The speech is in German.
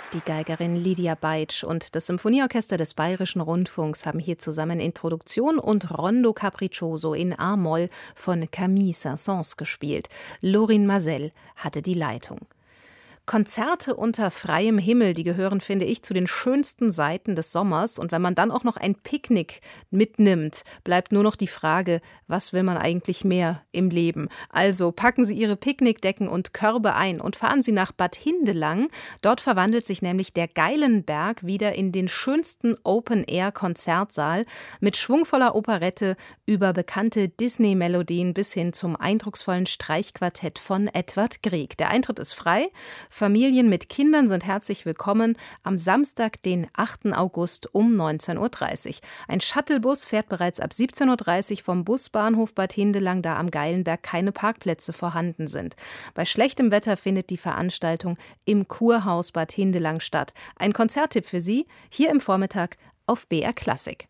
Die Geigerin Lydia Beitsch und das Symphonieorchester des Bayerischen Rundfunks haben hier zusammen Introduktion und Rondo Capriccioso in A-Moll von Camille Saint-Saëns gespielt. Lorin Maazel hatte die Leitung. Konzerte unter freiem Himmel, die gehören, finde ich, zu den schönsten Seiten des Sommers. Und wenn man dann auch noch ein Picknick mitnimmt, bleibt nur noch die Frage, was will man eigentlich mehr im Leben? Also packen Sie Ihre Picknickdecken und Körbe ein und fahren Sie nach Bad Hindelang. Dort verwandelt sich nämlich der Geilenberg wieder in den schönsten Open-Air-Konzertsaal mit schwungvoller Operette über bekannte Disney-Melodien bis hin zum eindrucksvollen Streichquartett von Edvard Grieg. Der Eintritt ist frei. Familien mit Kindern sind herzlich willkommen am Samstag, den 8. August um 19.30 Uhr. Ein Shuttlebus fährt bereits ab 17.30 Uhr vom Busbahnhof Bad Hindelang, da am Geilenberg keine Parkplätze vorhanden sind. Bei schlechtem Wetter findet die Veranstaltung im Kurhaus Bad Hindelang statt. Ein Konzerttipp für Sie hier im Vormittag auf BR Klassik.